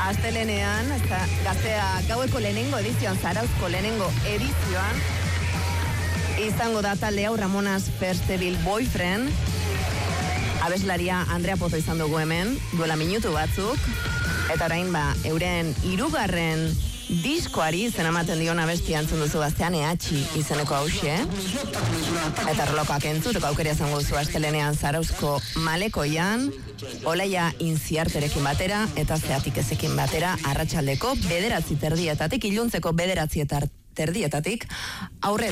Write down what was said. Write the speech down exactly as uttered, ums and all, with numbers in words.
astelenean, gaztea gaueko lehenengo edizioan, Zarauzko lehenengo edizioan, izango da talde hau Ramonas First Evil Boyfriend, abeslaria Andrea Pozo izan dugu hemen, duela minutu batzuk, eta orain ba, euren hirugarren diskoari izen ematen dion abestia entzun duzu gaztean ehatxi izeneko hauxe, eta erlokoak entzuteko aukeria zango duzu astelenean Zarauzko Malekoian, Olaia Inziarterekin batera, eta Zeatik Ezekin batera, arratsaldeko bederatzi terdietatik, iluntzeko bederatzi eta terdietatik, aurrera.